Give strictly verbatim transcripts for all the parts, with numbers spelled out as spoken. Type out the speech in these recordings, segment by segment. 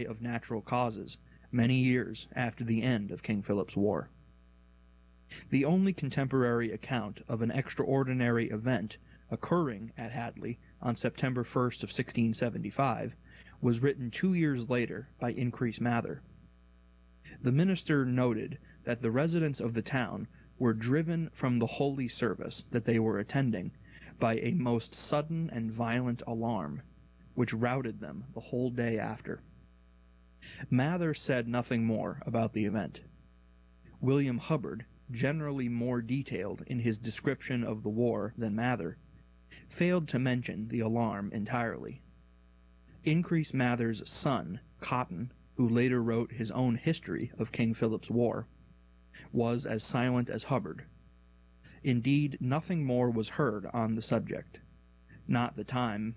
of natural causes, many years after the end of King Philip's War. The only contemporary account of an extraordinary event occurring at Hadley on September first of sixteen seventy-five was written two years later by Increase Mather. The minister noted that the residents of the town were driven from the holy service that they were attending by a most sudden and violent alarm, which routed them the whole day after. Mather said nothing more about the event. William Hubbard, generally more detailed in his description of the war than Mather, failed to mention the alarm entirely. Increase Mather's son, Cotton, who later wrote his own history of King Philip's War, was as silent as Hubbard. Indeed, nothing more was heard on the subject. Not the time,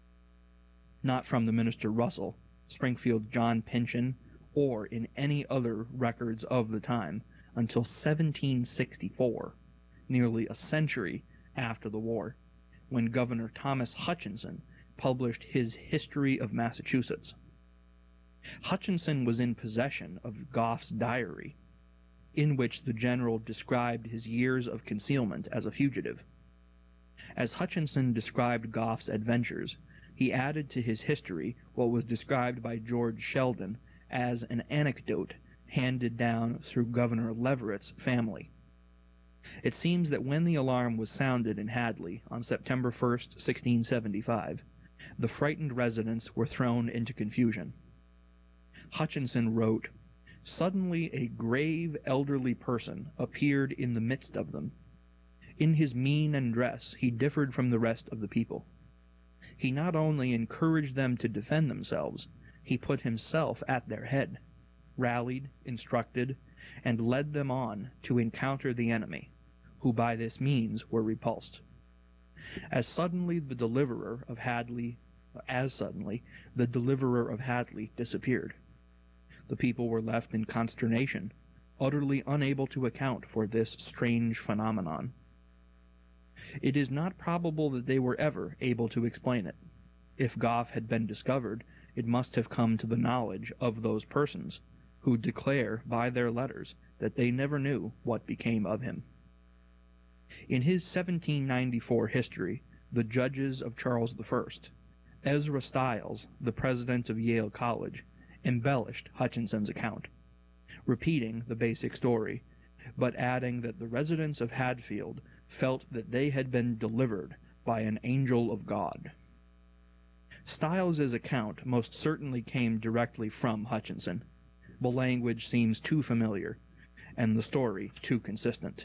not from the minister Russell, Springfield John Pynchon, or in any other records of the time, until seventeen sixty-four, nearly a century after the war, when Governor Thomas Hutchinson published his History of Massachusetts. Hutchinson was in possession of Gough's diary, in which the general described his years of concealment as a fugitive. As Hutchinson described Gough's adventures, he added to his history what was described by George Sheldon as an anecdote handed down through Governor Leverett's family. It seems that when the alarm was sounded in Hadley on September first, sixteen seventy-five, the frightened residents were thrown into confusion. Hutchinson wrote, "Suddenly a grave elderly person appeared in the midst of them. In his mien and dress he differed from the rest of the people. He not only encouraged them to defend themselves, he put himself at their head, rallied, instructed, and led them on to encounter the enemy, who by this means were repulsed. As suddenly the deliverer of Hadley, as suddenly the deliverer of Hadley disappeared. The people were left in consternation, utterly unable to account for this strange phenomenon. It is not probable that they were ever able to explain it. If Gough had been discovered, it must have come to the knowledge of those persons, who declare by their letters that they never knew what became of him." In his seventeen ninety-four history, The Judges of Charles the First, Ezra Stiles, the president of Yale College, embellished Hutchinson's account, repeating the basic story, but adding that the residents of Hadfield felt that they had been delivered by an angel of God. Stiles's account most certainly came directly from Hutchinson. The language seems too familiar, and the story too consistent.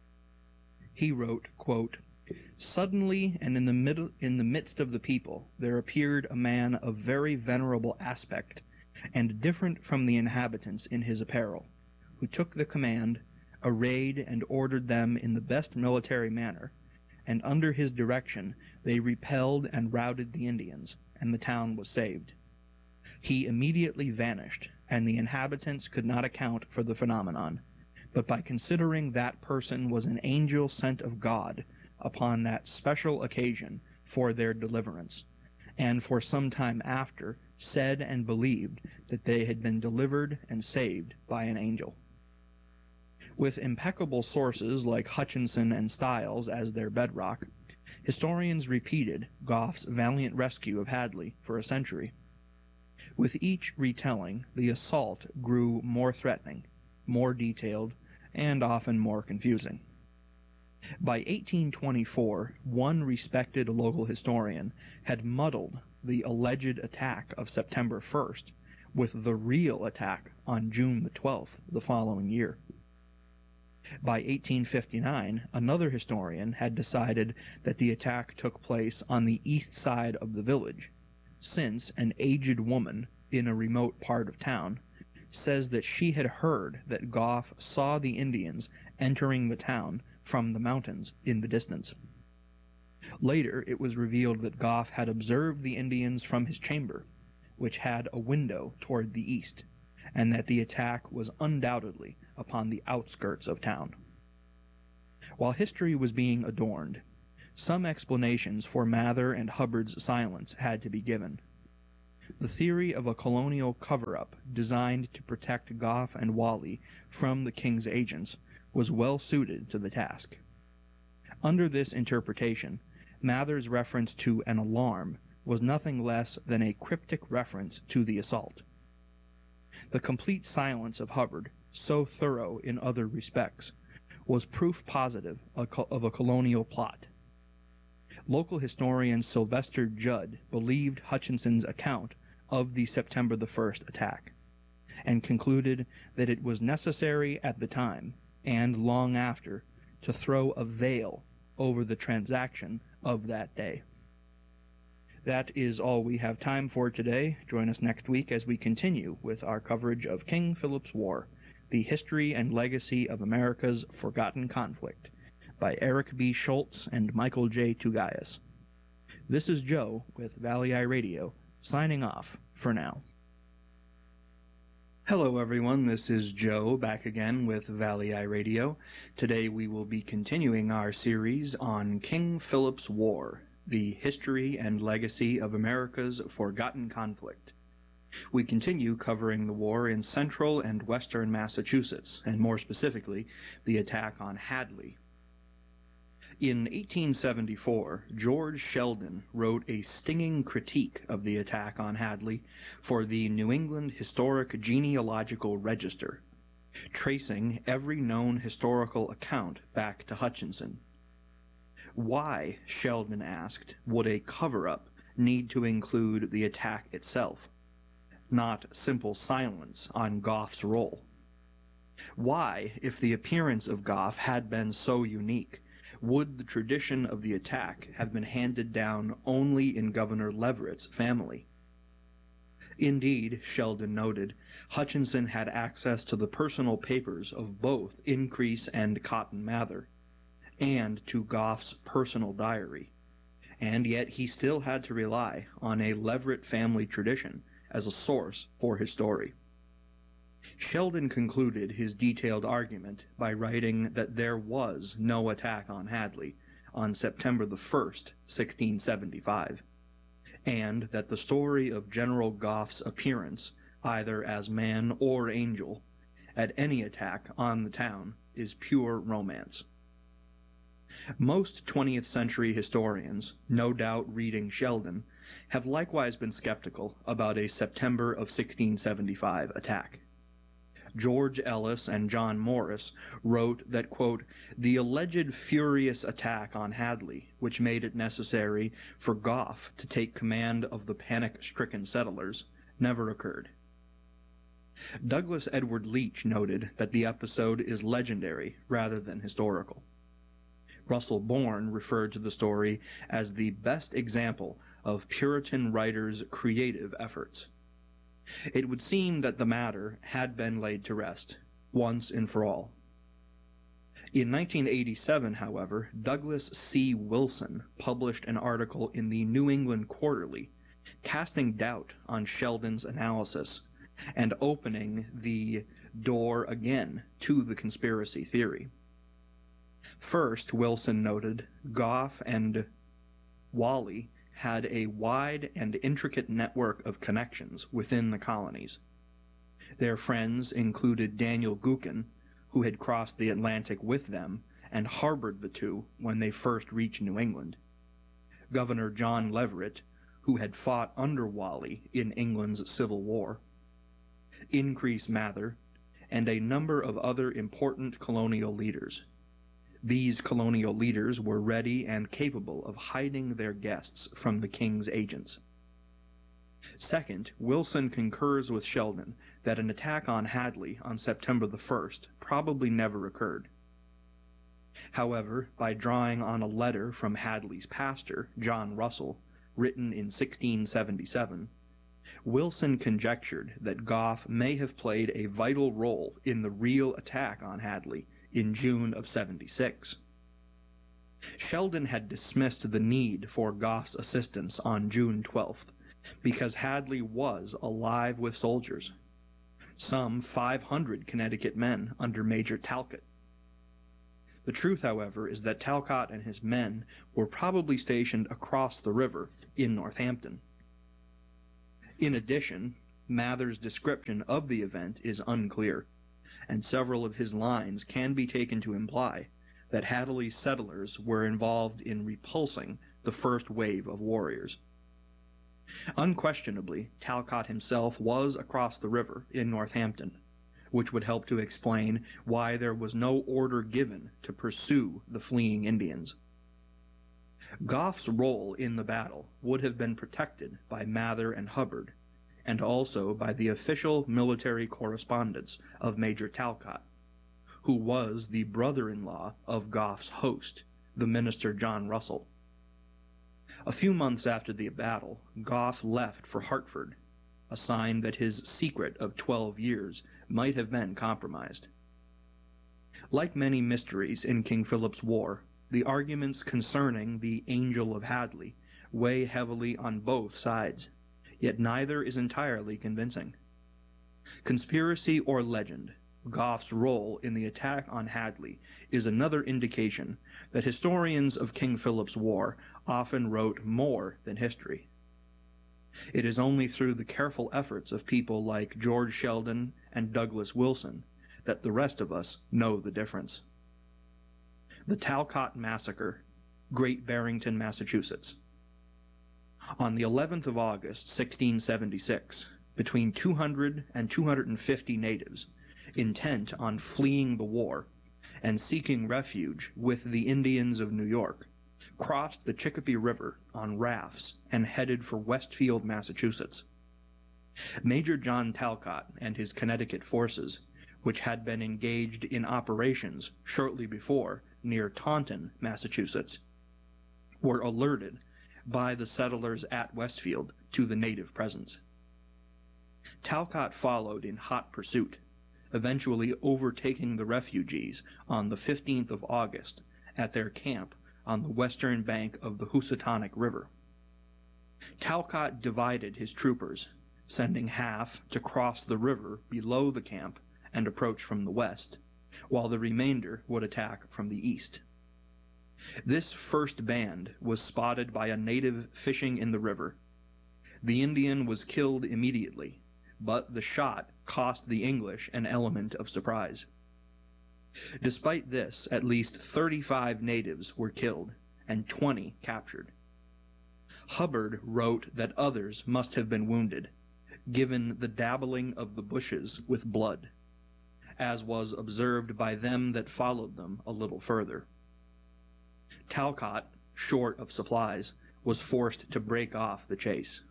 He wrote, quote, "Suddenly and in the middle, in the midst of the people, there appeared a man of very venerable aspect, and different from the inhabitants in his apparel, who took the command, arrayed and ordered them in the best military manner, and under his direction they repelled and routed the Indians, and the town was saved. He immediately vanished, and the inhabitants could not account for the phenomenon, but by considering that person was an angel sent of God upon that special occasion for their deliverance, and for some time after said and believed that they had been delivered and saved by an angel." With impeccable sources like Hutchinson and Stiles as their bedrock, historians repeated Gough's valiant rescue of Hadley for a century. With each retelling, the assault grew more threatening, more detailed, and often more confusing. By eighteen twenty-four, one respected local historian had muddled the alleged attack of September first with the real attack on June the twelfth the following year. By eighteen fifty-nine, another historian had decided that the attack took place on the east side of the village, since an aged woman in a remote part of town says that she had heard that Gough saw the Indians entering the town from the mountains in the distance. Later, it was revealed that Gough had observed the Indians from his chamber, which had a window toward the east, and that the attack was undoubtedly upon the outskirts of town. While history was being adorned, some explanations for Mather and Hubbard's silence had to be given. The theory of a colonial cover-up designed to protect Goffe and Whalley from the king's agents was well suited to the task. Under this interpretation, Mather's reference to an alarm was nothing less than a cryptic reference to the assault. The complete silence of Hubbard, so thorough in other respects, was proof positive of a colonial plot. Local historian Sylvester Judd believed Hutchinson's account of the September the first attack, and concluded that it was necessary at the time, and long after, to throw a veil over the transaction of that day. That is all we have time for today. Join us next week as we continue with our coverage of King Philip's War, the history and legacy of America's forgotten conflict, by Eric B. Schultz and Michael J. Tugayas. This is Joe with Valley Eye Radio, signing off for now. Hello everyone, this is Joe back again with Valley Eye Radio. Today we will be continuing our series on King Philip's War, the history and legacy of America's forgotten conflict. We continue covering the war in central and western Massachusetts, and more specifically, the attack on Hadley. In eighteen seventy-four, George Sheldon wrote a stinging critique of the attack on Hadley for the New England Historic Genealogical Register, tracing every known historical account back to Hutchinson. Why, Sheldon asked, would a cover-up need to include the attack itself, not simple silence on Goffe's role? Why, if the appearance of Goffe had been so unique, would the tradition of the attack have been handed down only in Governor Leverett's family? Indeed, Sheldon noted, Hutchinson had access to the personal papers of both Increase and Cotton Mather, and to Goffe's personal diary, and yet he still had to rely on a Leverett family tradition as a source for his story. Sheldon concluded his detailed argument by writing that there was no attack on Hadley on September the first, sixteen seventy-five, and that the story of General Goffe's appearance, either as man or angel, at any attack on the town is pure romance. Most twentieth century historians, no doubt reading Sheldon, have likewise been skeptical about a September of sixteen seventy-five attack. George Ellis and John Morris wrote that, quote, the alleged furious attack on Hadley, which made it necessary for Goffe to take command of the panic-stricken settlers, never occurred. Douglas Edward Leach noted that the episode is legendary rather than historical. Russell Bourne referred to the story as the best example of Puritan writers' creative efforts. It would seem that the matter had been laid to rest, once and for all. In nineteen eighty-seven, however, Douglas C. Wilson published an article in the New England Quarterly, casting doubt on Sheldon's analysis and opening the door again to the conspiracy theory. First, Wilson noted, Goffe and Whalley had a wide and intricate network of connections within the colonies. Their friends included Daniel Gookin, who had crossed the Atlantic with them and harbored the two when they first reached New England, Governor John Leverett, who had fought under Whalley in England's Civil War, Increase Mather, and a number of other important colonial leaders. These colonial leaders were ready and capable of hiding their guests from the king's agents. Second, Wilson concurs with Sheldon that an attack on Hadley on September the first probably never occurred. However, by drawing on a letter from Hadley's pastor, John Russell, written in sixteen seventy-seven, Wilson conjectured that Goffe may have played a vital role in the real attack on Hadley in June of seventy-six. Sheldon had dismissed the need for Goffe's assistance on June twelfth because Hadley was alive with soldiers, some five hundred Connecticut men under Major Talcott. The truth, however, is that Talcott and his men were probably stationed across the river in Northampton. In addition, Mather's description of the event is unclear, and several of his lines can be taken to imply that Hadley's settlers were involved in repulsing the first wave of warriors. Unquestionably, Talcott himself was across the river in Northampton, which would help to explain why there was no order given to pursue the fleeing Indians. Gough's role in the battle would have been protected by Mather and Hubbard, and also by the official military correspondence of Major Talcott, who was the brother-in-law of Gough's host, the minister John Russell. A few months after the battle, Gough left for Hartford, a sign that his secret of twelve years might have been compromised. Like many mysteries in King Philip's War, the arguments concerning the Angel of Hadley weigh heavily on both sides, yet neither is entirely convincing. Conspiracy or legend, Gough's role in the attack on Hadley is another indication that historians of King Philip's War often wrote more than history. It is only through the careful efforts of people like George Sheldon and Douglas Wilson that the rest of us know the difference. The Talcott Massacre, Great Barrington, Massachusetts. On the eleventh of August, sixteen seventy-six, between two hundred and two hundred fifty natives, intent on fleeing the war and seeking refuge with the Indians of New York, crossed the Chicopee River on rafts and headed for Westfield, Massachusetts. Major John Talcott and his Connecticut forces, which had been engaged in operations shortly before near Taunton, Massachusetts, were alerted by the settlers at Westfield to the native presence. Talcott followed in hot pursuit, eventually overtaking the refugees on the fifteenth of August at their camp on the western bank of the Housatonic River. Talcott divided his troopers, sending half to cross the river below the camp and approach from the west, while the remainder would attack from the east. This first band was spotted by a native fishing in the river. The Indian was killed immediately, but the shot cost the English an element of surprise. Despite this, at least thirty-five natives were killed and twenty captured. Hubbard wrote that others must have been wounded, given the dabbling of the bushes with blood, as was observed by them that followed them a little further. Talcott, short of supplies, was forced to break off the chase.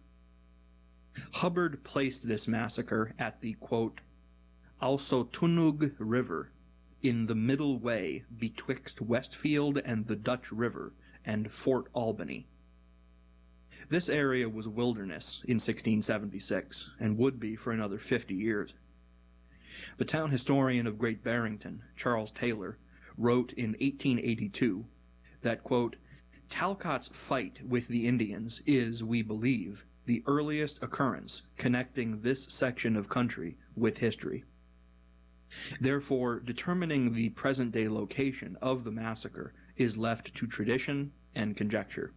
Hubbard placed this massacre at the, quote, Alsotunug River, in the middle way betwixt Westfield and the Dutch River and Fort Albany. This area was wilderness in sixteen seventy-six, and would be for another fifty years. The town historian of Great Barrington, Charles Taylor, wrote in eighteen eighty-two that, quote, Talcott's fight with the Indians is, we believe, the earliest occurrence connecting this section of country with history. Therefore, determining the present-day location of the massacre is left to tradition and conjecture.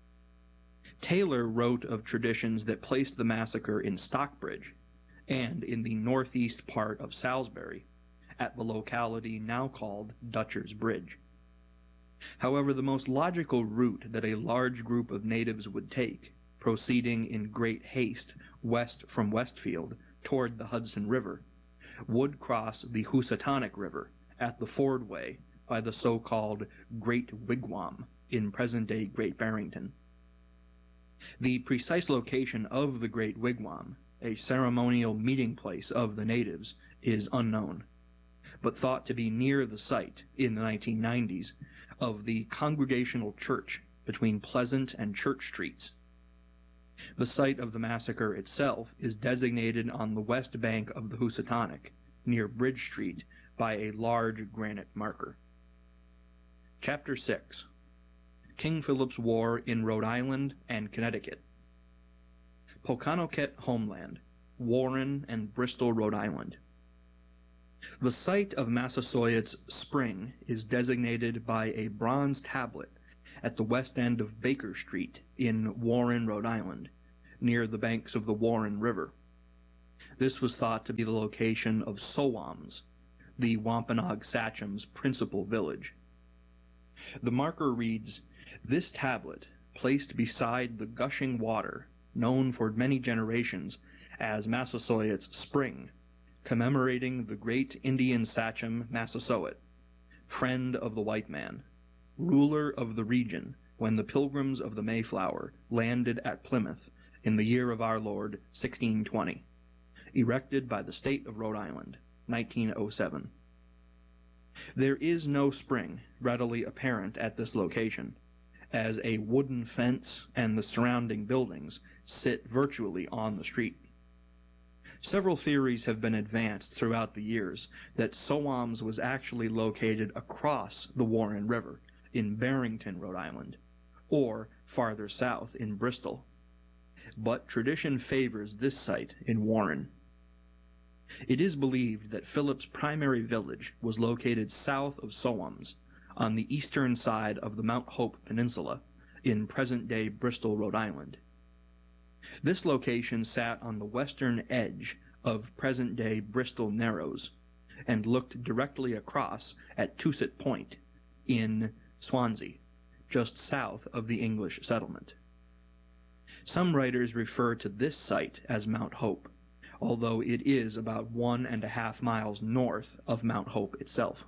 Taylor wrote of traditions that placed the massacre in Stockbridge and in the northeast part of Salisbury, at the locality now called Dutcher's Bridge. However, the most logical route that a large group of natives would take, proceeding in great haste west from Westfield toward the Hudson River, would cross the Housatonic River at the fordway by the so-called Great Wigwam in present-day Great Barrington. The precise location of the Great Wigwam, a ceremonial meeting place of the natives, is unknown, but thought to be near the site, in the nineteen nineties, of the Congregational Church between Pleasant and Church Streets. The site of the massacre itself is designated on the west bank of the Housatonic, near Bridge Street, by a large granite marker. Chapter six. King Philip's War in Rhode Island and Connecticut. Pokanoket Homeland, Warren and Bristol, Rhode Island. The site of Massasoit's Spring is designated by a bronze tablet at the west end of Baker Street in Warren, Rhode Island, near the banks of the Warren River. This was thought to be the location of Sowams, the Wampanoag Sachem's principal village. The marker reads, "This tablet, placed beside the gushing water, known for many generations as Massasoit's Spring, commemorating the great Indian Sachem Massasoit, friend of the white man, ruler of the region when the pilgrims of the Mayflower landed at Plymouth in the year of our Lord sixteen twenty, erected by the state of Rhode Island, nineteen oh seven. There is no spring readily apparent at this location, as a wooden fence and the surrounding buildings sit virtually on the street. Several theories have been advanced throughout the years that Sowams was actually located across the Warren River in Barrington, Rhode Island, or farther south in Bristol. But tradition favors this site in Warren. It is believed that Philip's primary village was located south of Sowams, on the eastern side of the Mount Hope Peninsula, in present-day Bristol, Rhode Island. This location sat on the western edge of present-day Bristol Narrows, and looked directly across at Tussit Point, in Swansea, just south of the English settlement. Some writers refer to this site as Mount Hope, although it is about one and a half miles north of Mount Hope itself.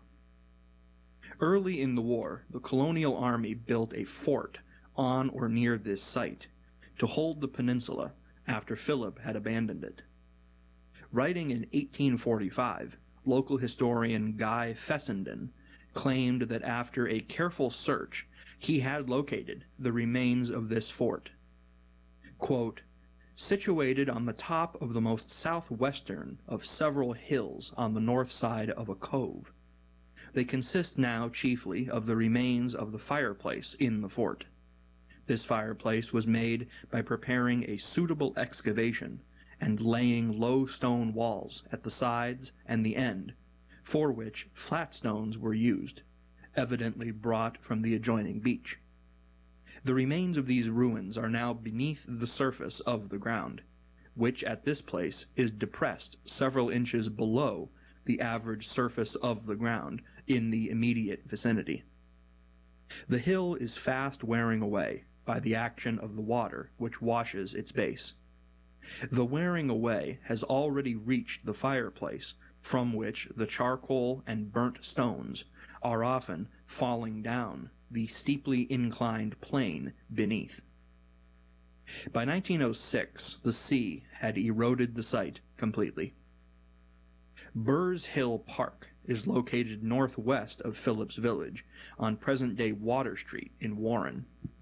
Early in the war, the colonial army built a fort on or near this site to hold the peninsula after Philip had abandoned it. Writing in eighteen forty-five, local historian Guy Fessenden claimed that after a careful search, he had located the remains of this fort. Quote, "Situated on the top of the most southwestern of several hills on the north side of a cove. They consist now chiefly of the remains of the fireplace in the fort. This fireplace was made by preparing a suitable excavation and laying low stone walls at the sides and the end, for which flat stones were used, evidently brought from the adjoining beach. The remains of these ruins are now beneath the surface of the ground, which at this place is depressed several inches below the average surface of the ground in the immediate vicinity. The hill is fast wearing away by the action of the water which washes its base. The wearing away has already reached the fireplace, from which the charcoal and burnt stones are often falling down the steeply inclined plane beneath. By nineteen oh six, the sea had eroded the site completely. Burrs Hill Park is located northwest of Phillips Village on present-day Water Street in Warren.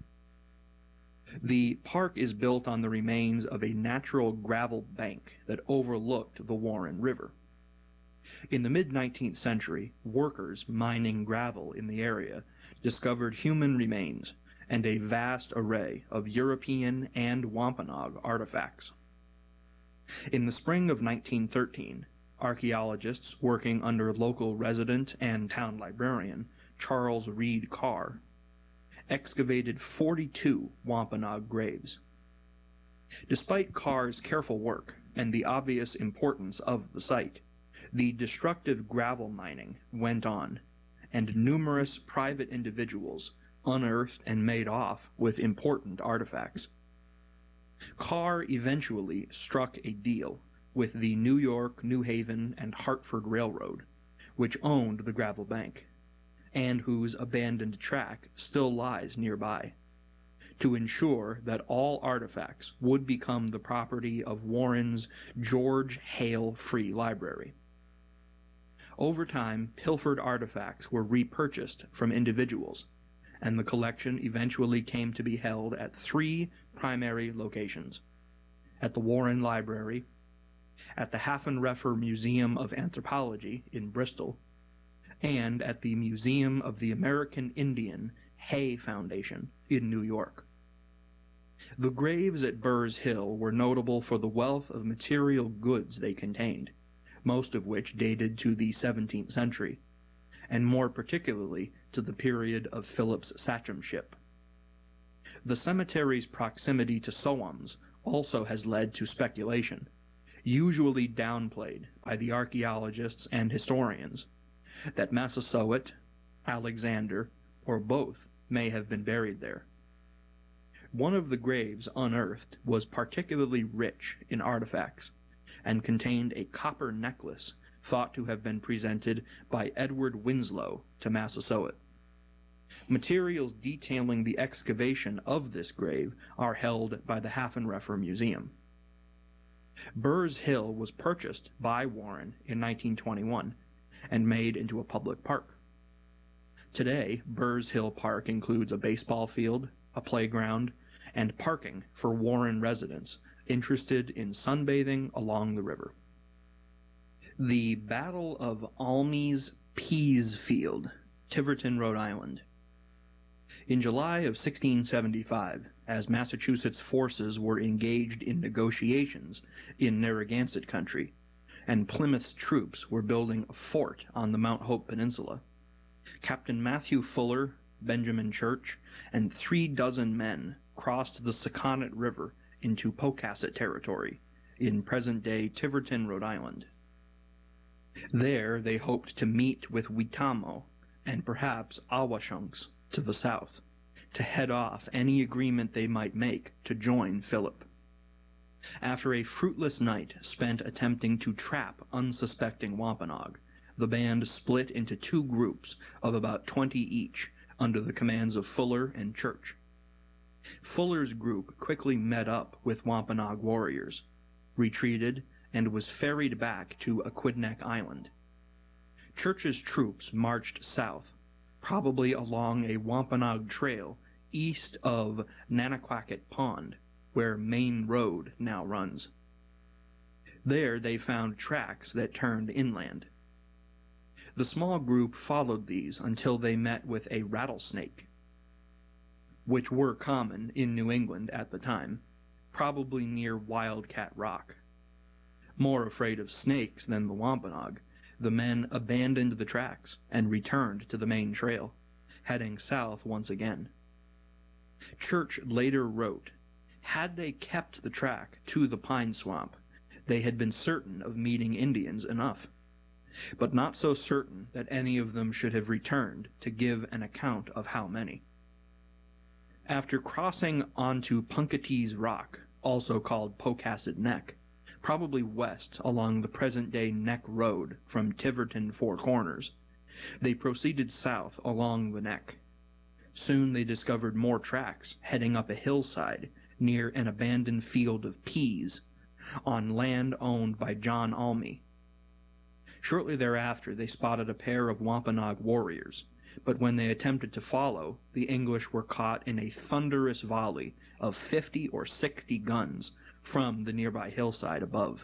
The park is built on the remains of a natural gravel bank that overlooked the Warren River. In the mid-nineteenth century, workers mining gravel in the area discovered human remains and a vast array of European and Wampanoag artifacts. In the spring of nineteen thirteen, archaeologists working under local resident and town librarian Charles Reed Carr excavated forty-two Wampanoag graves. Despite Carr's careful work and the obvious importance of the site, the destructive gravel mining went on, and numerous private individuals unearthed and made off with important artifacts. Carr eventually struck a deal with the New York, New Haven, and Hartford Railroad, which owned the gravel bank, and whose abandoned track still lies nearby, to ensure that all artifacts would become the property of Warren's George Hale Free Library. Over time, pilfered artifacts were repurchased from individuals, and the collection eventually came to be held at three primary locations: at the Warren Library, at the Haffenreffer Museum of Anthropology in Bristol, and at the Museum of the American Indian Hay Foundation in New York. The graves at Burrs Hill were notable for the wealth of material goods they contained, most of which dated to the seventeenth century, and more particularly to the period of Philip's sachemship. The cemetery's proximity to Sowams also has led to speculation, usually downplayed by the archaeologists and historians, that Massasoit, Alexander, or both may have been buried there. One of the graves unearthed was particularly rich in artifacts and contained a copper necklace thought to have been presented by Edward Winslow to Massasoit. Materials detailing the excavation of this grave are held by the Hafenreffer Museum. Burrs Hill was purchased by Warren in nineteen twenty-one and made into a public park. Today, Burrs Hill Park includes a baseball field, a playground, and parking for Warren residents interested in sunbathing along the river. The Battle of Almy's Pease Field, Tiverton, Rhode Island. In July of sixteen seventy-five, as Massachusetts forces were engaged in negotiations in Narragansett country, and Plymouth's troops were building a fort on the Mount Hope Peninsula, Captain Matthew Fuller, Benjamin Church, and three dozen men crossed the Sakonnet River into Pocasset territory, in present-day Tiverton, Rhode Island. There they hoped to meet with Weetamo and perhaps Awashunks to the south, to head off any agreement they might make to join Philip. After a fruitless night spent attempting to trap unsuspecting Wampanoag, the band split into two groups of about twenty each under the commands of Fuller and Church. Fuller's group quickly met up with Wampanoag warriors, retreated, and was ferried back to Aquidneck Island. Church's troops marched south, probably along a Wampanoag trail east of Nanaquacket Pond, where Main Road now runs. There they found tracks that turned inland. The small group followed these until they met with a rattlesnake, which were common in New England at the time, probably near Wildcat Rock. More afraid of snakes than the Wampanoag, the men abandoned the tracks and returned to the main trail, heading south once again. Church later wrote, had they kept the track to the pine swamp, they had been certain of meeting Indians enough, but not so certain that any of them should have returned to give an account of how many. After crossing onto Punkatee's Rock, also called Pocasset Neck, probably west along the present-day Neck Road from Tiverton Four Corners, they proceeded south along the neck. Soon they discovered more tracks heading up a hillside near an abandoned field of peas on land owned by John Almy. Shortly thereafter they spotted a pair of Wampanoag warriors, but when they attempted to follow, the English were caught in a thunderous volley of fifty or sixty guns from the nearby hillside above.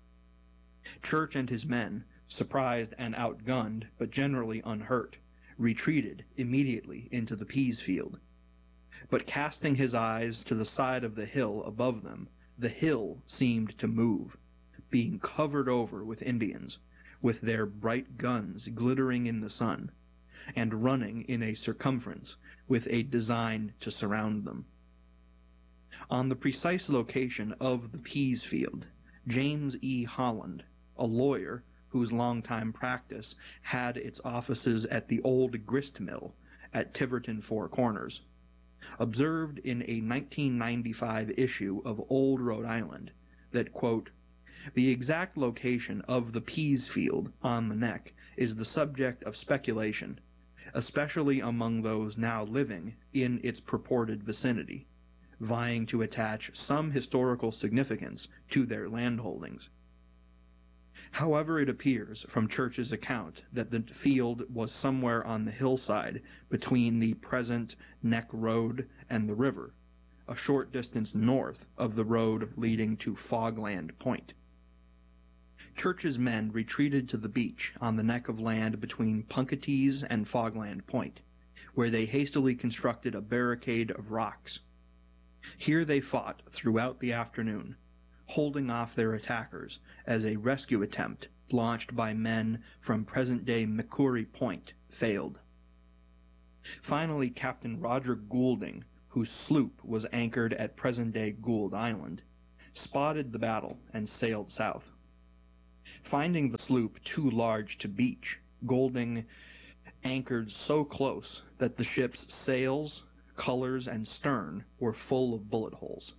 Church and his men, surprised and outgunned but generally unhurt, retreated immediately into the peas field. But casting his eyes to the side of the hill above them, the hill seemed to move, being covered over with Indians, with their bright guns glittering in the sun, and running in a circumference with a design to surround them. On the precise location of the peas field, James E. Holland, a lawyer whose longtime practice had its offices at the old grist mill at Tiverton Four Corners, observed in a nineteen ninety-five issue of Old Rhode Island that, quote, the exact location of the peas field on the neck is the subject of speculation, especially among those now living in its purported vicinity, vying to attach some historical significance to their landholdings. However, it appears from Church's account that the field was somewhere on the hillside between the present Neck Road and the river, a short distance north of the road leading to Fogland Point. Church's men retreated to the beach on the neck of land between Punkatee's and Fogland Point, where they hastily constructed a barricade of rocks. Here they fought throughout the afternoon, holding off their attackers as a rescue attempt launched by men from present-day McCurry Point failed. Finally, Captain Roger Goulding, whose sloop was anchored at present-day Gould Island, spotted the battle and sailed south. Finding the sloop too large to beach, Golding anchored so close that the ship's sails, colors, and stern were full of bullet holes.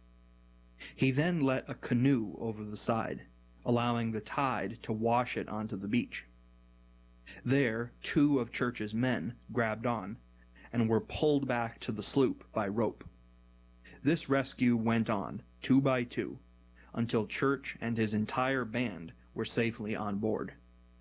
He then let a canoe over the side, allowing the tide to wash it onto the beach. There, two of Church's men grabbed on and were pulled back to the sloop by rope. This rescue went on, two by two, until Church and his entire band were safely on board.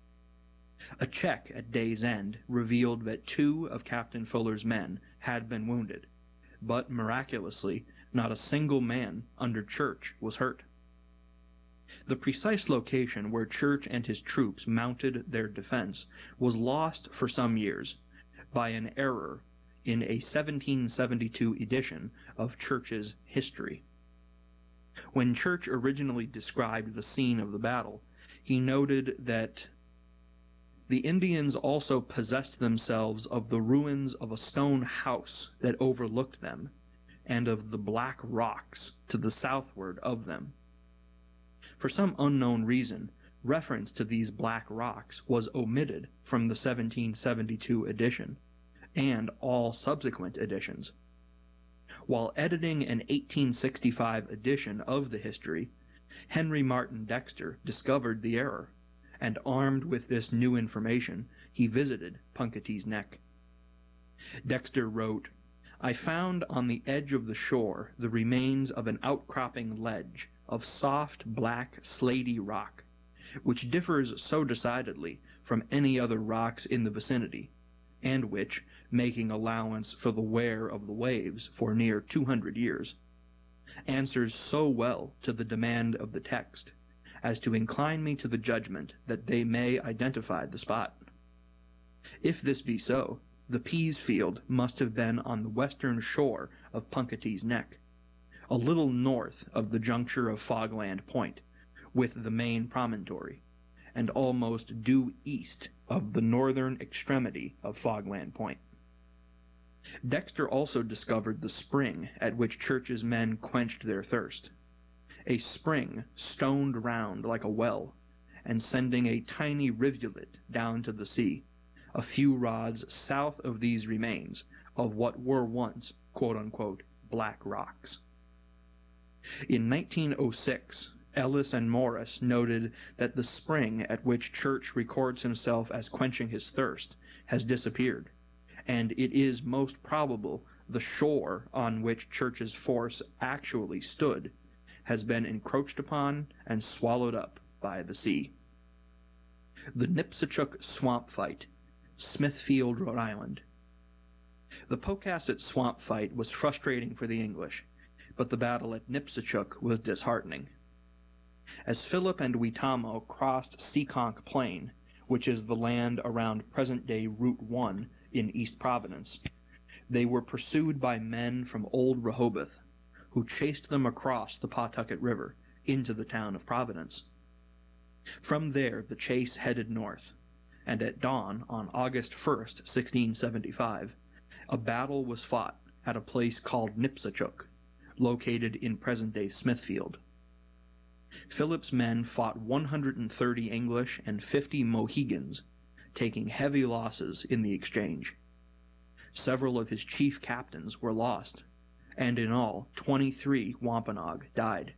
A check at day's end revealed that two of Captain Fuller's men had been wounded, but miraculously, not a single man under Church was hurt. The precise location where Church and his troops mounted their defense was lost for some years by an error in a seventeen seventy-two edition of Church's History. When Church originally described the scene of the battle, he noted that the Indians also possessed themselves of the ruins of a stone house that overlooked them, and of the black rocks to the southward of them. For some unknown reason, reference to these black rocks was omitted from the seventeen seventy-two edition, and all subsequent editions. While editing an eighteen sixty-five edition of the history, Henry Martin Dexter discovered the error, and armed with this new information, he visited Punkatee's Neck. Dexter wrote, "I found on the edge of the shore the remains of an outcropping ledge of soft black slaty rock, which differs so decidedly from any other rocks in the vicinity, and which, making allowance for the wear of the waves for near two hundred years, answers so well to the demand of the text, as to incline me to the judgment that they may identify the spot. If this be so, the Pease Field must have been on the western shore of Punkatee's Neck, a little north of the juncture of Fogland Point, with the main promontory, and almost due east of the northern extremity of Fogland Point." Dexter also discovered the spring at which Church's men quenched their thirst, a spring stoned round like a well, and sending a tiny rivulet down to the sea, a few rods south of these remains of what were once, quote-unquote, black rocks. In nineteen oh six, Ellis and Morris noted that the spring at which Church records himself as quenching his thirst has disappeared, and it is most probable the shore on which Church's force actually stood has been encroached upon and swallowed up by the sea. The Nipsachuck Swamp Fight, Smithfield, Rhode Island. The Pocasset Swamp Fight was frustrating for the English, but the battle at Nipsachuck was disheartening. As Philip and Weetamo crossed Seekonk Plain, which is the land around present-day Route one in East Providence, they were pursued by men from Old Rehoboth, who chased them across the Pawtucket River into the town of Providence. From there the chase headed north, and at dawn on August first, sixteen seventy-five, a battle was fought at a place called Nipsachuck, located in present-day Smithfield. Philip's men fought one hundred thirty English and fifty Mohegans, taking heavy losses in the exchange. Several of his chief captains were lost, and in all, twenty-three Wampanoag died.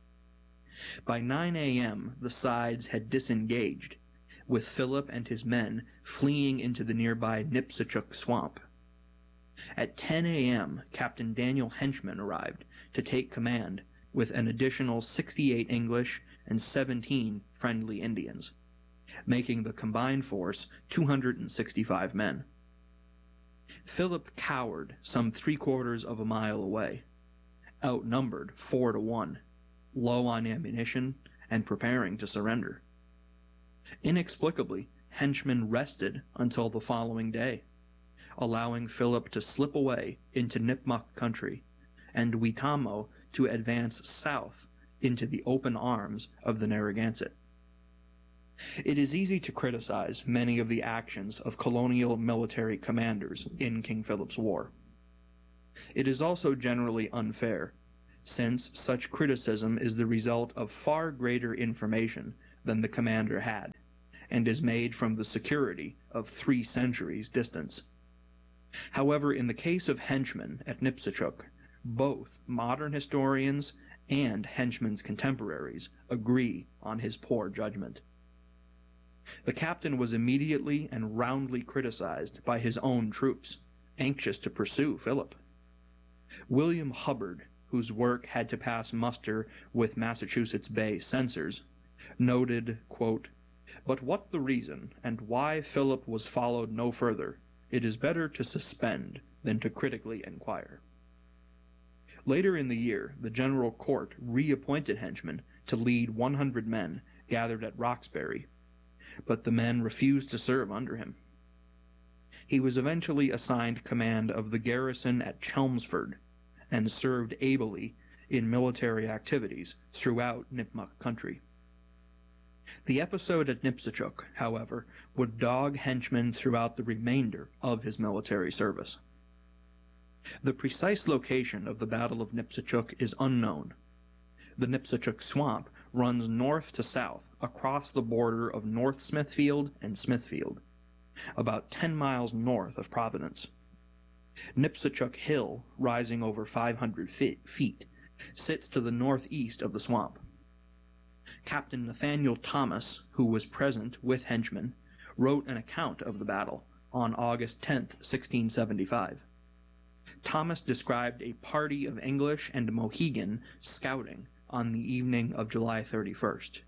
By nine a m the sides had disengaged, with Philip and his men fleeing into the nearby Nipsachuck Swamp. At ten a m Captain Daniel Henchman arrived to take command with an additional sixty-eight English and seventeen friendly Indians, making the combined force two hundred sixty-five men. Philip cowered some three-quarters of a mile away, outnumbered four to one, low on ammunition, and preparing to surrender. Inexplicably, Henchman rested until the following day, allowing Philip to slip away into Nipmuc country, and Weetamo to advance south into the open arms of the Narragansett. It is easy to criticize many of the actions of colonial military commanders in King Philip's War. It is also generally unfair, since such criticism is the result of far greater information than the commander had, and is made from the security of three centuries' distance. However, in the case of Henchman at Nipsichuk, both modern historians and Henchman's contemporaries agree on his poor judgment. The captain was immediately and roundly criticized by his own troops, anxious to pursue Philip. William Hubbard, whose work had to pass muster with Massachusetts Bay censors, noted, quote, "But what the reason, and why Philip was followed no further, it is better to suspend than to critically inquire." Later in the year, the General Court reappointed Henchman to lead one hundred men gathered at Roxbury, but the men refused to serve under him. He was eventually assigned command of the garrison at Chelmsford, and served ably in military activities throughout Nipmuc country. The episode at Nipsichuk, however, would dog Henchman throughout the remainder of his military service. The precise location of the Battle of Nipsichuk is unknown. The Nipsichuk Swamp runs north to south across the border of North Smithfield and Smithfield, about ten miles north of Providence. Nipsichuk Hill, rising over five hundred feet, sits to the northeast of the swamp. Captain Nathaniel Thomas, who was present with Henchman, wrote an account of the battle on August tenth, sixteen seventy-five. Thomas described a party of English and Mohegan scouting on the evening of July thirty-first.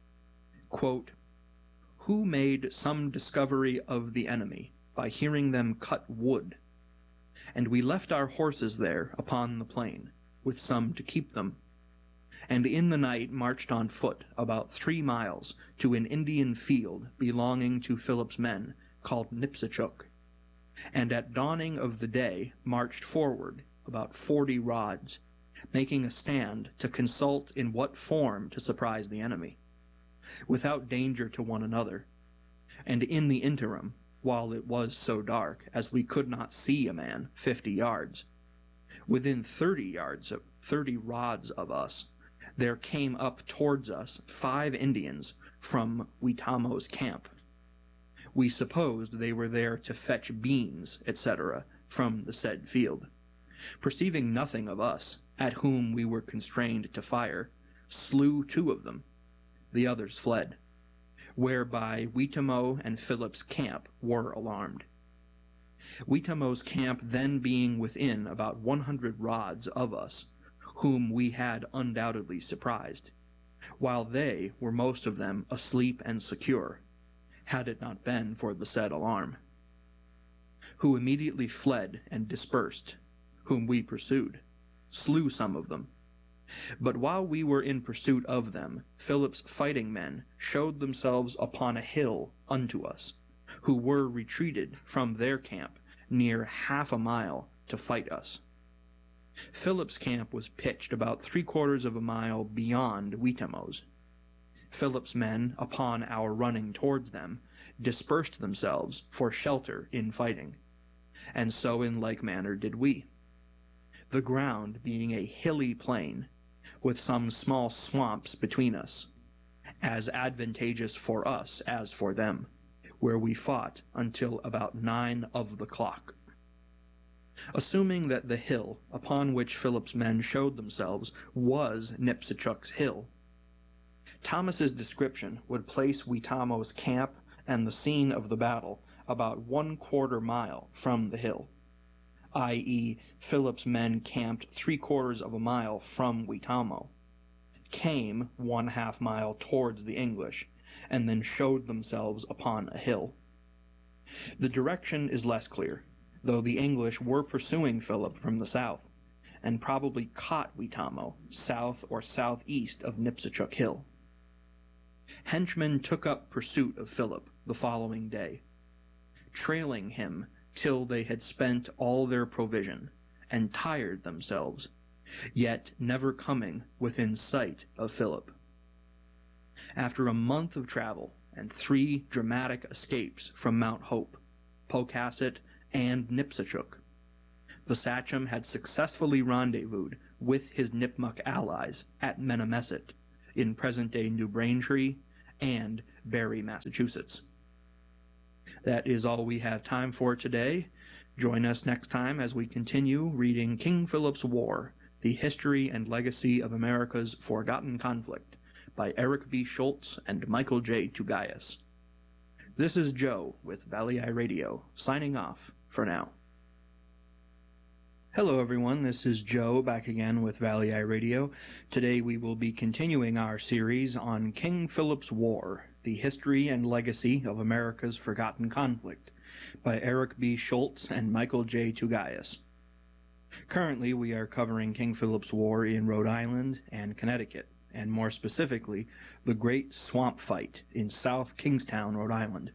Quote, "Who made some discovery of the enemy by hearing them cut wood, and we left our horses there upon the plain, with some to keep them, and in the night marched on foot about three miles to an Indian field belonging to Philip's men, called Nipsichuk, and at dawning of the day marched forward about forty rods, making a stand to consult in what form to surprise the enemy, without danger to one another, and in the interim, while it was so dark as we could not see a man fifty yards, within thirty yards of thirty rods of us, there came up towards us five Indians from Weetamo's camp. We supposed they were there to fetch beans, et cetera, from the said field. Perceiving nothing of us, at whom we were constrained to fire, slew two of them. The others fled, whereby Weetamo and Philip's camp were alarmed. Weetamo's camp then being within about one hundred rods of us, whom we had undoubtedly surprised, while they were most of them asleep and secure, had it not been for the said alarm, who immediately fled and dispersed, whom we pursued, slew some of them. But while we were in pursuit of them, Philip's fighting men showed themselves upon a hill unto us, who were retreated from their camp near half a mile to fight us. Philip's camp was pitched about three quarters of a mile beyond Weetamo's. Philip's men, upon our running towards them, dispersed themselves for shelter in fighting, and so in like manner did we. The ground being a hilly plain, with some small swamps between us, as advantageous for us as for them, where we fought until about nine of the clock. Assuming that the hill upon which Philip's men showed themselves was Nipsichuk's hill, Thomas's description would place Weetamo's camp and the scene of the battle about one quarter mile from the hill, that is, Philip's men camped three quarters of a mile from Weetamo, came one half mile towards the English, and then showed themselves upon a hill. The direction is less clear, though the English were pursuing Philip from the south, and probably caught Weetamo south or southeast of Nipsichuk Hill. Henchmen took up pursuit of Philip the following day, trailing him till they had spent all their provision, and tired themselves, yet never coming within sight of Philip. After a month of travel and three dramatic escapes from Mount Hope, Pocasset, and Nipsichuk, the Sachem had successfully rendezvoused with his Nipmuc allies at Menomesit, in present-day New Braintree, and Barre, Massachusetts. That is all we have time for today. Join us next time as we continue reading King Philip's War, The History and Legacy of America's Forgotten Conflict, by Eric B. Schultz and Michael J. Tugayas. This is Joe with Valley Eye Radio, signing off for now. Hello everyone, this is Joe back again with Valley Eye Radio. Today we will be continuing our series on King Philip's War, The History and Legacy of America's Forgotten Conflict, by Eric B. Schultz and Michael J. Tugayas. Currently we are covering King Philip's War in Rhode Island and Connecticut, and more specifically, the Great Swamp Fight in South Kingstown, Rhode Island.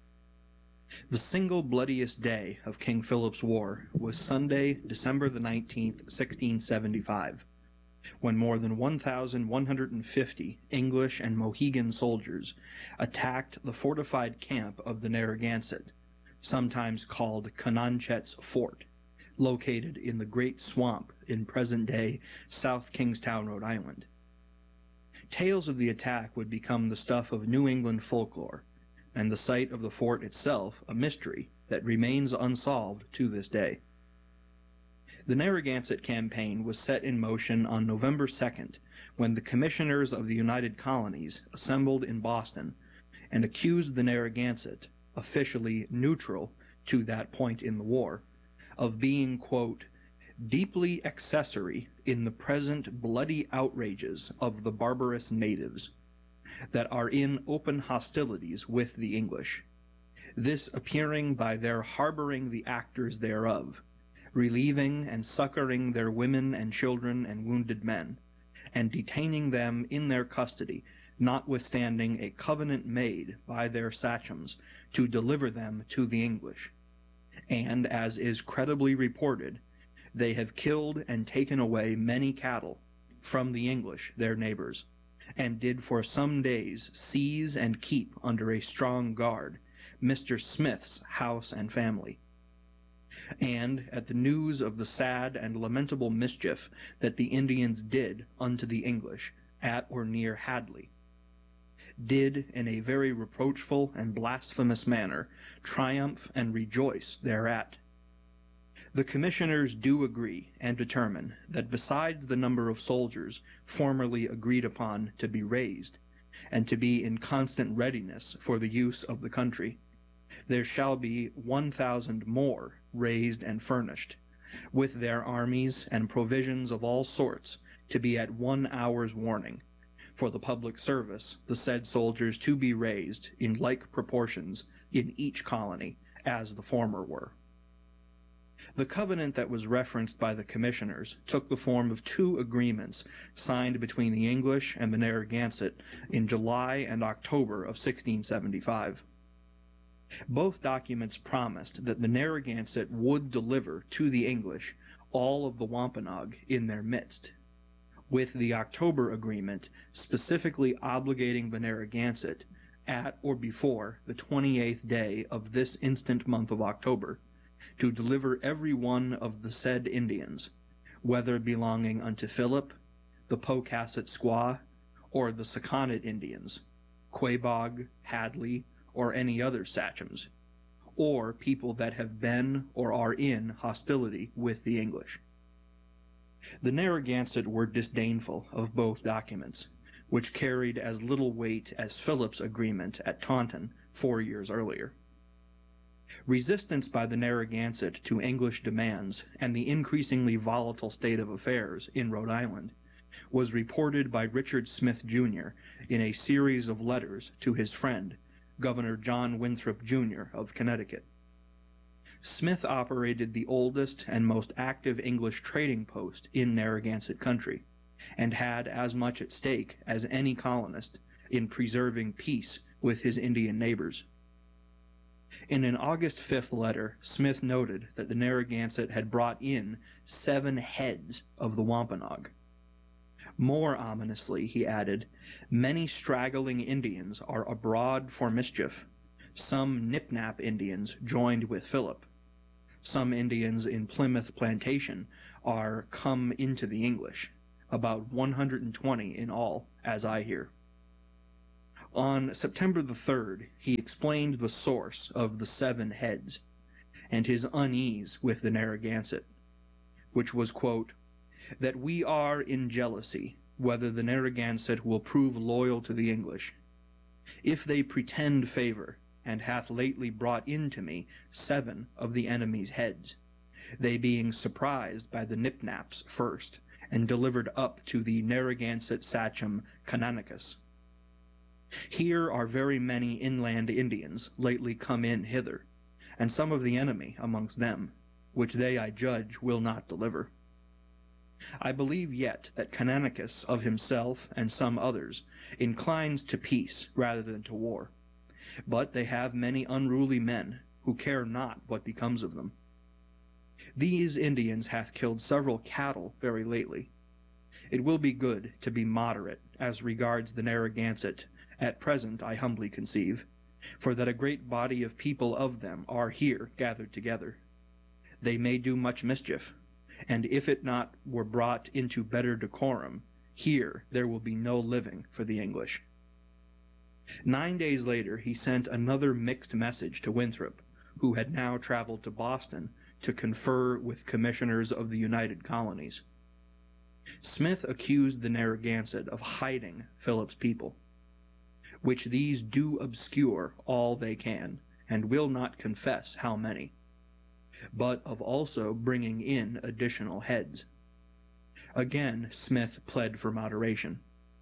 The single bloodiest day of King Philip's War was Sunday, December the nineteenth, sixteen seventy-five, when more than one thousand one hundred fifty English and Mohegan soldiers attacked the fortified camp of the Narragansett, sometimes called Conanchet's Fort, located in the Great Swamp in present-day South Kingstown, Rhode Island. Tales of the attack would become the stuff of New England folklore, and the site of the fort itself a mystery that remains unsolved to this day. The Narragansett campaign was set in motion on November second, when the commissioners of the United Colonies assembled in Boston and accused the Narragansett, officially neutral to that point in the war, of being, quote, deeply accessory in the present bloody outrages of the barbarous natives, that are in open hostilities with the English, this appearing by their harboring the actors thereof, relieving and succoring their women and children and wounded men, and detaining them in their custody, notwithstanding a covenant made by their sachems to deliver them to the English. And, as is credibly reported, they have killed and taken away many cattle from the English, their neighbors, and did for some days seize and keep under a strong guard Mister Smith's house and family. And at the news of the sad and lamentable mischief that the Indians did unto the English at or near Hadley, did in a very reproachful and blasphemous manner triumph and rejoice thereat. The commissioners do agree and determine that besides the number of soldiers formerly agreed upon to be raised, and to be in constant readiness for the use of the country, there shall be one thousand more raised and furnished, with their armies and provisions of all sorts to be at one hour's warning, for the public service the said soldiers to be raised in like proportions in each colony as the former were. The covenant that was referenced by the commissioners took the form of two agreements signed between the English and the Narragansett in July and October of sixteen seventy-five. Both documents promised that the Narragansett would deliver to the English all of the Wampanoag in their midst, with the October agreement specifically obligating the Narragansett at or before the twenty-eighth day of this instant month of October to deliver every one of the said Indians, whether belonging unto Philip, the Pocasset Squaw, or the Sakonnet Indians, Quabog, Hadley, or any other sachems, or people that have been or are in hostility with the English. The Narragansett were disdainful of both documents, which carried as little weight as Philip's agreement at Taunton four years earlier. Resistance by the Narragansett to English demands and the increasingly volatile state of affairs in Rhode Island was reported by Richard Smith, Junior in a series of letters to his friend, Governor John Winthrop, Junior of Connecticut. Smith operated the oldest and most active English trading post in Narragansett country, and had as much at stake as any colonist in preserving peace with his Indian neighbors. In an August fifth letter, Smith noted that the Narragansett had brought in seven heads of the Wampanoag. More ominously, he added, many straggling Indians are abroad for mischief, some Nip-Nap Indians joined with Philip. Some Indians in Plymouth Plantation are come into the English, about one hundred twenty in all, as I hear. On September the third, he explained the source of the seven heads, and his unease with the Narragansett, which was, quote, that we are in jealousy whether the Narragansett will prove loyal to the English. If they pretend favor, and hath lately brought in to me seven of the enemy's heads, they being surprised by the Nipnaps first, and delivered up to the Narragansett sachem Canonicus. Here are very many inland Indians lately come in hither, and some of the enemy amongst them, which they, I judge, will not deliver. I believe yet that Canonicus of himself and some others inclines to peace rather than to war, but they have many unruly men who care not what becomes of them. These Indians hath killed several cattle very lately. It will be good to be moderate as regards the Narragansett, at present I humbly conceive, for that a great body of people of them are here gathered together. They may do much mischief, and if it not were brought into better decorum, here there will be no living for the English. Nine days later he sent another mixed message to Winthrop, who had now traveled to Boston to confer with commissioners of the United Colonies. Smith accused the Narragansett of hiding Philip's people, which these do obscure all they can, and will not confess how many, but of also bringing in additional heads. Again Smith pled for moderation.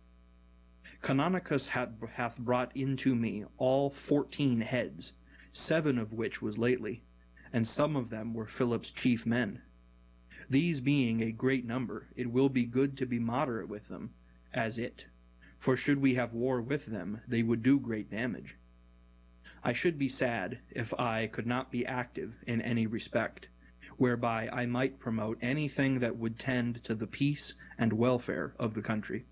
Canonicus hath, hath brought into me all fourteen heads, seven of which was lately, and some of them were Philip's chief men. These being a great number, it will be good to be moderate with them, as it, for should we have war with them, they would do great damage. I should be sad if I could not be active in any respect, whereby I might promote anything that would tend to the peace and welfare of the country.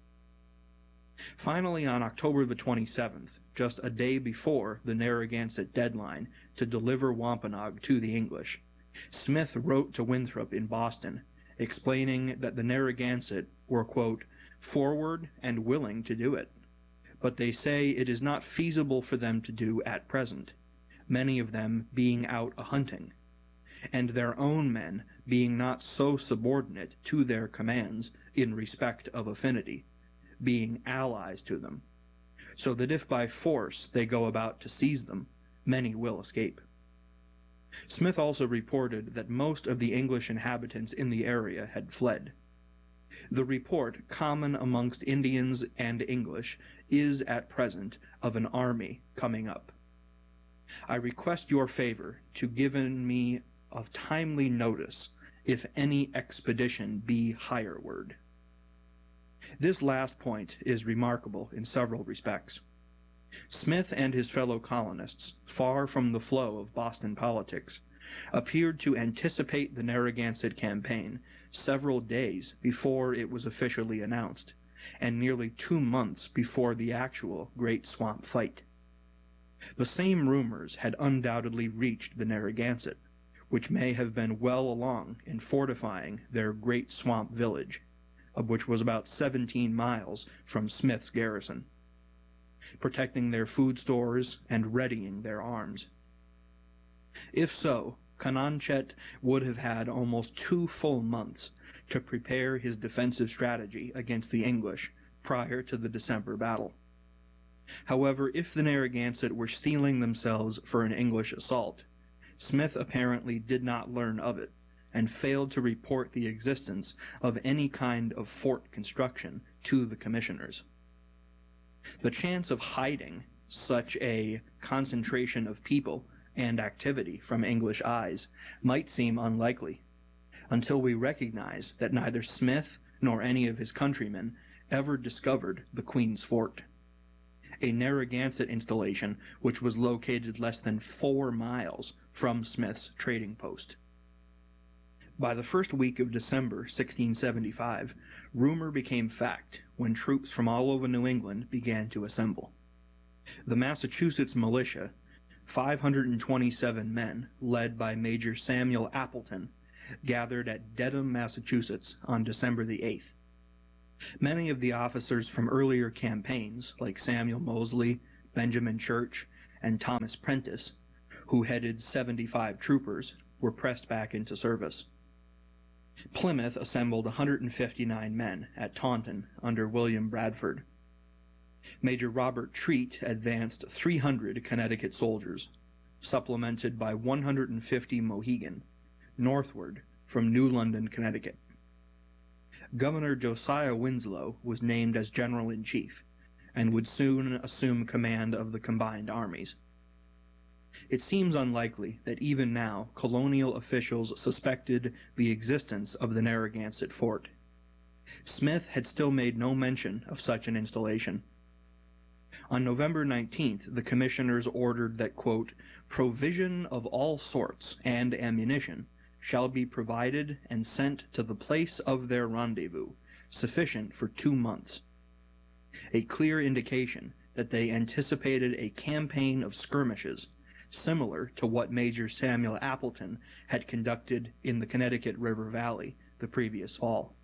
Finally, on October the twenty-seventh, just a day before the Narragansett deadline to deliver Wampanoag to the English, Smith wrote to Winthrop in Boston, explaining that the Narragansett were, quote, forward and willing to do it, but they say it is not feasible for them to do at present, many of them being out a-hunting, and their own men being not so subordinate to their commands in respect of affinity, being allies to them, so that if by force they go about to seize them, many will escape. Smith also reported that most of the English inhabitants in the area had fled. The report, common amongst Indians and English, is at present of an army coming up. I request your favor to give me of timely notice if any expedition be hireward. This last point is remarkable in several respects. Smith and his fellow colonists, far from the flow of Boston politics, appeared to anticipate the Narragansett campaign several days before it was officially announced, and nearly two months before the actual Great Swamp fight. The same rumors had undoubtedly reached the Narragansett, which may have been well along in fortifying their Great Swamp village, of which was about seventeen miles from Smith's garrison, protecting their food stores and readying their arms. If so, Canonchet would have had almost two full months to prepare his defensive strategy against the English prior to the December battle. However, if the Narragansett were steeling themselves for an English assault, Smith apparently did not learn of it, and failed to report the existence of any kind of fort construction to the commissioners. The chance of hiding such a concentration of people and activity from English eyes might seem unlikely, until we recognize that neither Smith nor any of his countrymen ever discovered the Queen's Fort, a Narragansett installation which was located less than four miles from Smith's trading post. By the first week of December sixteen seventy-five, rumor became fact when troops from all over New England began to assemble. The Massachusetts militia, five hundred twenty-seven men, led by Major Samuel Appleton, gathered at Dedham, Massachusetts on December the eighth. Many of the officers from earlier campaigns, like Samuel Mosley, Benjamin Church, and Thomas Prentice, who headed seventy-five troopers, were pressed back into service. Plymouth assembled one hundred fifty-nine men at Taunton under William Bradford. Major Robert Treat advanced three hundred Connecticut soldiers, supplemented by one hundred fifty Mohegan, northward from New London, Connecticut. Governor Josiah Winslow was named as general-in-chief, and would soon assume command of the combined armies. It seems unlikely that even now colonial officials suspected the existence of the Narragansett fort. Smith had still made no mention of such an installation. On November nineteenth, the commissioners ordered that, quote, provision of all sorts and ammunition shall be provided and sent to the place of their rendezvous, sufficient for two months. A clear indication that they anticipated a campaign of skirmishes, similar to what Major Samuel Appleton had conducted in the Connecticut River Valley the previous fall.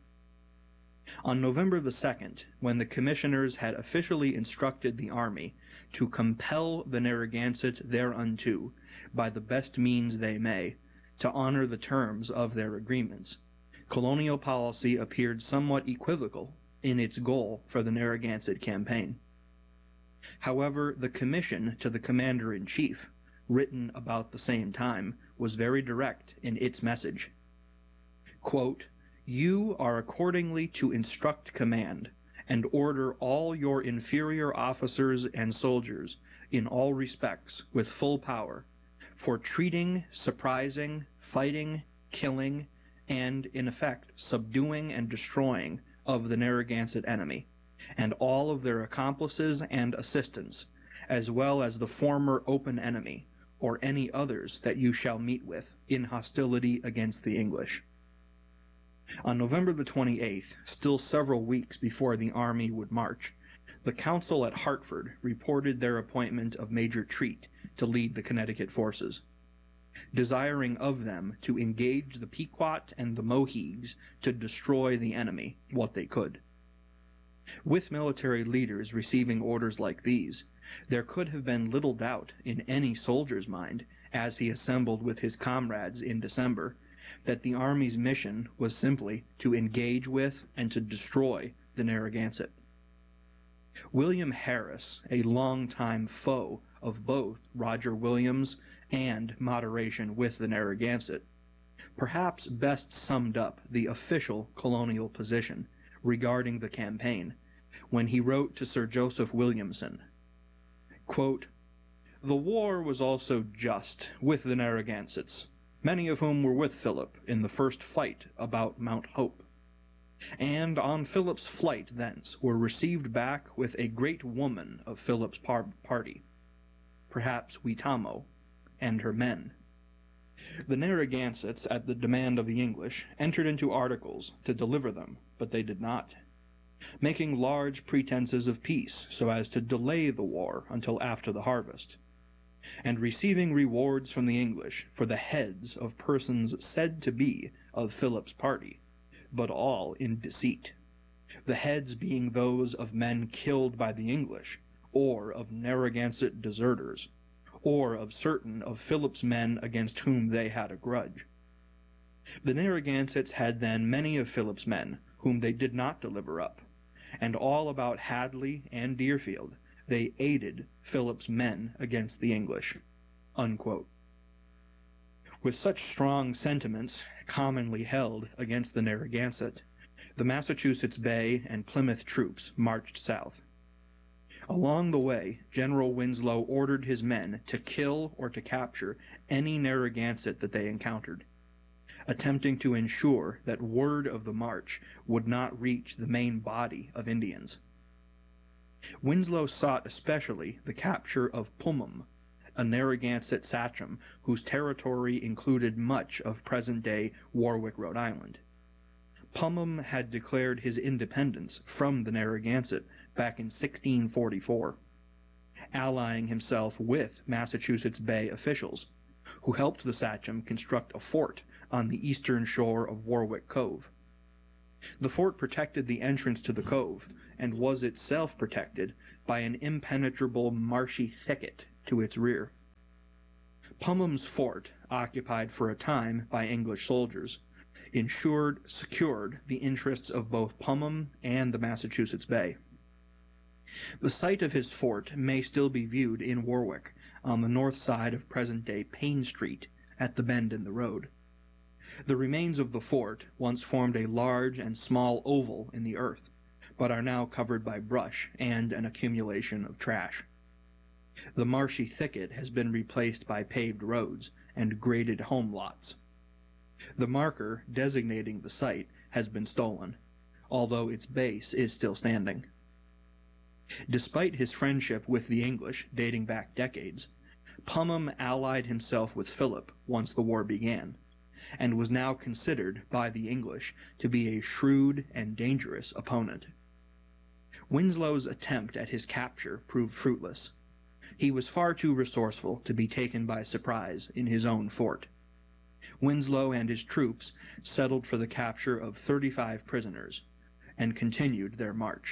On November the second, when the commissioners had officially instructed the army to compel the Narragansett thereunto by the best means they may, to honor the terms of their agreements, colonial policy appeared somewhat equivocal in its goal for the Narragansett campaign. However, the commission to the commander-in-chief, written about the same time, was very direct in its message. Quote, you are accordingly to instruct command, and order all your inferior officers and soldiers, in all respects, with full power, for treating, surprising, fighting, killing, and, in effect, subduing and destroying of the Narragansett enemy, and all of their accomplices and assistants, as well as the former open enemy, or any others that you shall meet with, in hostility against the English. On November the twenty-eighth, still several weeks before the army would march, the council at Hartford reported their appointment of Major Treat to lead the Connecticut forces, desiring of them to engage the Pequot and the Moheags to destroy the enemy what they could. With military leaders receiving orders like these, there could have been little doubt in any soldier's mind, as he assembled with his comrades in December, that the Army's mission was simply to engage with and to destroy the Narragansett. William Harris, a longtime foe of both Roger Williams and moderation with the Narragansett, perhaps best summed up the official colonial position regarding the campaign when he wrote to Sir Joseph Williamson, quote, the war was also just with the Narragansetts, many of whom were with Philip in the first fight about Mount Hope, and on Philip's flight thence were received back with a great woman of Philip's par party, perhaps Weetamo, and her men. The Narragansetts, at the demand of the English, entered into articles to deliver them, but they did not, making large pretenses of peace so as to delay the war until after the harvest, and receiving rewards from the English for the heads of persons said to be of Philip's party, but all in deceit, the heads being those of men killed by the English, or of Narragansett deserters, or of certain of Philip's men against whom they had a grudge. The Narragansetts had then many of Philip's men whom they did not deliver up, and all about Hadley and Deerfield they aided Philip's men against the English." Unquote. With such strong sentiments commonly held against the Narragansett, the Massachusetts Bay and Plymouth troops marched south. Along the way, General Winslow ordered his men to kill or to capture any Narragansett that they encountered, attempting to ensure that word of the march would not reach the main body of Indians. Winslow sought especially the capture of Pumham, a Narragansett sachem whose territory included much of present-day Warwick, Rhode Island. Pumham had declared his independence from the Narragansett back in sixteen forty-four, allying himself with Massachusetts Bay officials, who helped the sachem construct a fort on the eastern shore of Warwick Cove. The fort protected the entrance to the cove, and was itself protected by an impenetrable marshy thicket to its rear. Pumham's fort, occupied for a time by English soldiers, ensured secured the interests of both Pumham and the Massachusetts Bay. The site of his fort may still be viewed in Warwick, on the north side of present-day Payne Street, at the bend in the road. The remains of the fort once formed a large and small oval in the earth, but are now covered by brush and an accumulation of trash. The marshy thicket has been replaced by paved roads and graded home lots. The marker designating the site has been stolen, although its base is still standing. Despite his friendship with the English dating back decades, Pumham allied himself with Philip once the war began, and was now considered by the English to be a shrewd and dangerous opponent. Winslow's attempt at his capture proved fruitless. He was far too resourceful to be taken by surprise in his own fort. Winslow and his troops settled for the capture of thirty-five prisoners, and continued their march.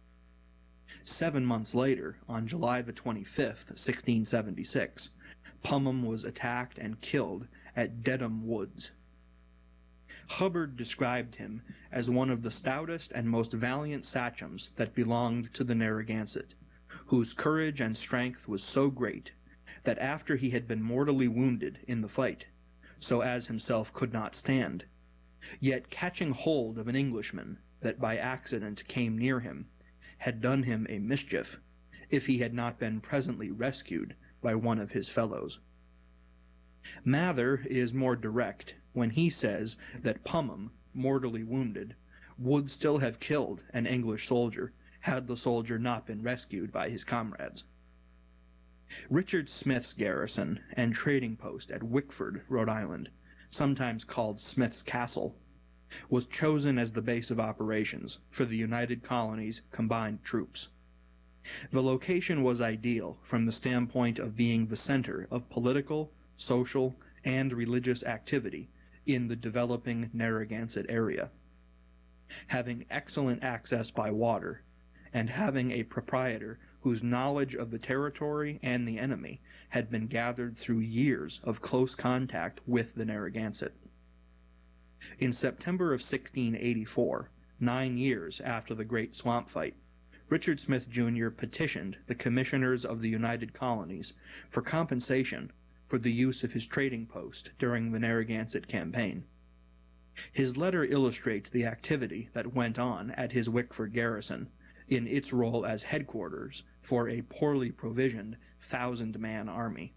Seven months later, on July the twenty-fifth, sixteen seventy-six, Pumham was attacked and killed at Dedham Woods. Hubbard described him as one of the stoutest and most valiant sachems that belonged to the Narragansett, whose courage and strength was so great that after he had been mortally wounded in the fight, so as himself could not stand, yet catching hold of an Englishman that by accident came near him, had done him a mischief, if he had not been presently rescued by one of his fellows. Mather is more direct when he says that Pumham, mortally wounded, would still have killed an English soldier had the soldier not been rescued by his comrades. Richard Smith's garrison and trading post at Wickford, Rhode Island, sometimes called Smith's Castle, was chosen as the base of operations for the United Colonies' combined troops. The location was ideal from the standpoint of being the center of political, social, and religious activity in the developing Narragansett area. Having excellent access by water, and having a proprietor whose knowledge of the territory and the enemy had been gathered through years of close contact with the Narragansett. In September of sixteen eighty-four, nine years after the Great Swamp Fight, Richard Smith Junior petitioned the commissioners of the United Colonies for compensation for the use of his trading post during the Narragansett campaign. His letter illustrates the activity that went on at his Wickford garrison in its role as headquarters for a poorly provisioned thousand-man army.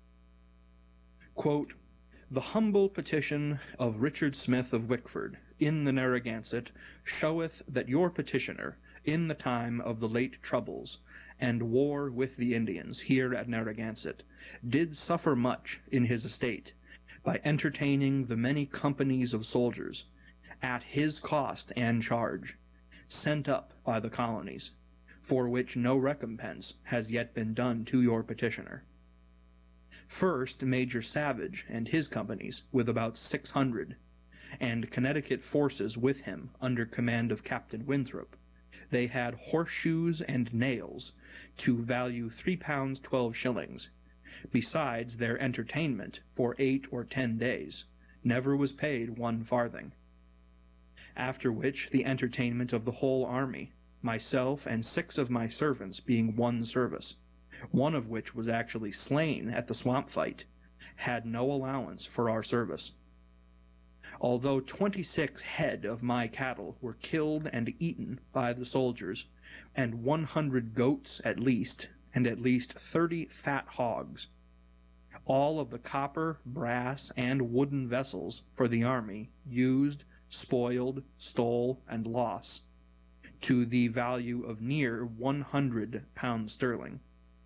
Quote, "The humble petition of Richard Smith of Wickford in the Narragansett showeth that your petitioner, in the time of the late troubles and war with the Indians here at Narragansett, did suffer much in his estate by entertaining the many companies of soldiers, at his cost and charge, sent up by the colonies, for which no recompense has yet been done to your petitioner. First, Major Savage and his companies, with about six hundred, and Connecticut forces with him under command of Captain Winthrop, they had horseshoes and nails to value three pounds twelve shillings, besides their entertainment for eight or ten days, never was paid one farthing. After which the entertainment of the whole army, myself and six of my servants being one service, one of which was actually slain at the swamp fight, had no allowance for our service. Although twenty-six head of my cattle were killed and eaten by the soldiers, and one hundred goats at least, and at least thirty fat hogs, all of the copper, brass, and wooden vessels for the army used, spoiled, stole, and lost, to the value of near one hundred pounds sterling.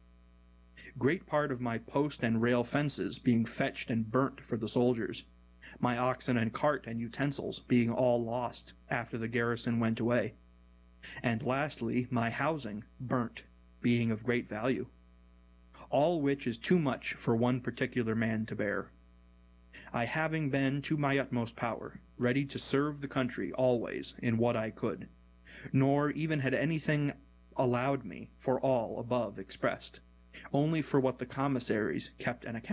Great part of my post and rail fences being fetched and burnt for the soldiers, my oxen and cart and utensils being all lost after the garrison went away, and lastly my housing burnt, being of great value. all which is too much for one particular man to bear. I having been to my utmost power, ready to serve the country always in what I could, nor even had anything allowed me for all above expressed, only for what the commissaries kept an account